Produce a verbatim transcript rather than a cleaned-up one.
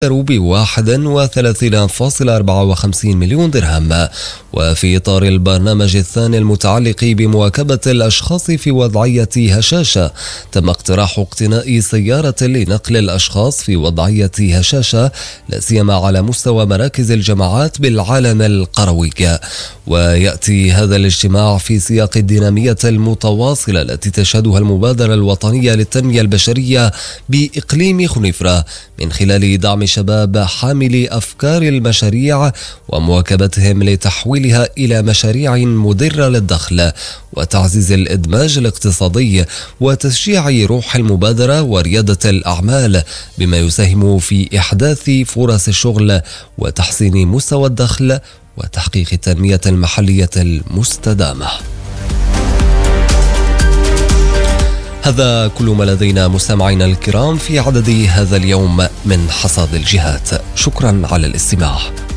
بواحد وثلاثين فاصلة أربعة وخمسين مليون درهم. وفي إطار البرنامج الثاني المتعلق بمواكبة الأشخاص في وضعية هشاشة، تم اقتراح اقتناء سيارة لنقل الأشخاص في وضعية هشاشة، لا سيما على مستوى مراكز الجامعات بالعالم القروي. ويأتي هذا الاجتماع في سياق الدينامية المتواصلة التي تشهدها المبادرة الوطنية للتنمية البشرية بإقليم خنيفرة من خلال دعم شباب حاملي أفكار المشاريع ومواكبتهم لتحويلها إلى مشاريع مدرة للدخل وتعزيز الإدماج الاقتصادي وتشجيع روح المبادرة وريادة الأعمال، بما يساهم في إحداث فرص الشغل وتحسين مستوى الدخل وتحقيق التنمية المحلية المستدامة. هذا كل ما لدينا مستمعينا الكرام في عدد هذا اليوم من حصاد الجهات. شكرا على الاستماع.